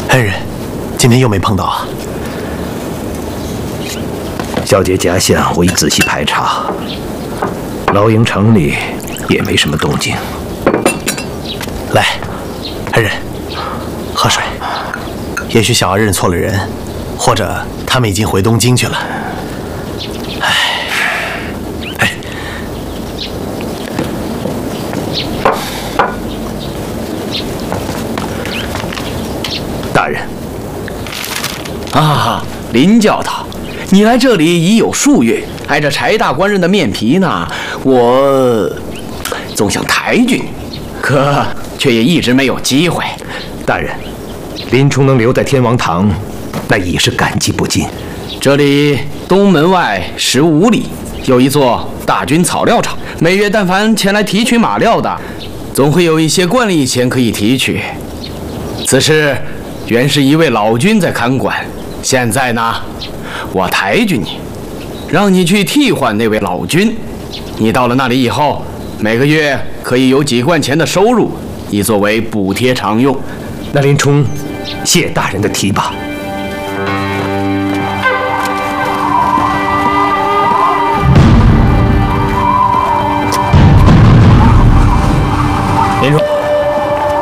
恩人，今天又没碰到啊？ 小姐家乡我已仔细排查，老营城里也没什么动静。 来，恩人，喝水。也许小儿认错了人，或者他们已经回东京去了。哎， 大人。 啊，林教头，你来这里已有数月，挨着柴大官人的面皮呢。我总想抬举你，可却也一直没有机会。 大人，林冲能留在天王堂，那已是感激不尽。 这里东门外15里有一座大军草料场，每月但凡前来提取马料的，总会有一些惯例钱可以提取。此事原是一位老君在看管，现在呢，我抬举你，让你去替换那位老君。你到了那里以后，每个月可以有几贯钱的收入，以作为补贴常用。 那林冲，谢大人的提拔。